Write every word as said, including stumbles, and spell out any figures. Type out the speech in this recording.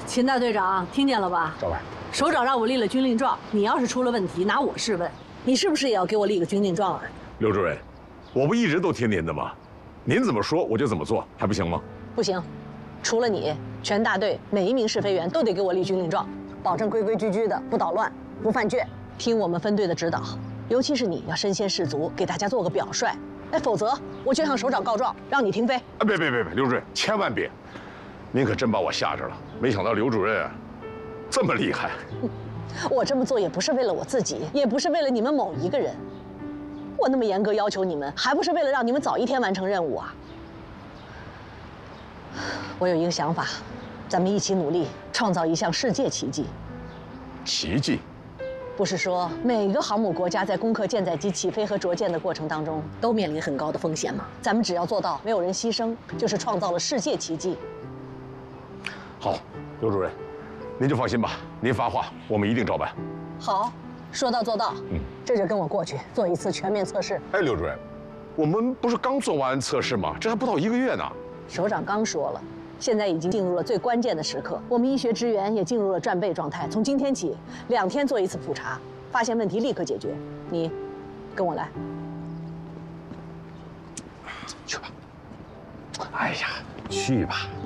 秦大队长，听见了吧？ 赵委， 首长让我立了军令状，你要是出了问题，拿我试问，你是不是也要给我立个军令状啊？ 刘主任，我不一直都听您的吗？您怎么说我就怎么做，还不行吗？ 不行，除了你，全大队每一名试飞员都得给我立军令状，保证规规矩矩的，不捣乱，不犯倔，听我们分队的指导。尤其是你要身先士卒，给大家做个表率。哎，否则我就向首长告状，让你停飞。 啊，别别别别，刘主任，千万别！您可真把我吓着了。没想到刘主任啊，这么厉害。 我这么做也不是为了我自己，也不是为了你们某一个人。我那么严格要求你们，还不是为了让你们早一天完成任务啊？我有一个想法，咱们一起努力，创造一项世界奇迹。 奇迹？ 不是说每个航母国家在攻克舰载机起飞和着舰的过程当中都面临很高的风险吗？咱们只要做到没有人牺牲，就是创造了世界奇迹。 好，刘主任，您就放心吧，您发话，我们一定照办。 好，说到做到。嗯，这就跟我过去做一次全面测试。 哎，刘主任，我们不是刚做完测试吗？这还不到一个月呢。 首长刚说了。现在已经进入了最关键的时刻，我们医学支援也进入了战备状态。从今天起，两天做一次普查，发现问题立刻解决。你，跟我来。 去吧。哎呀，去吧。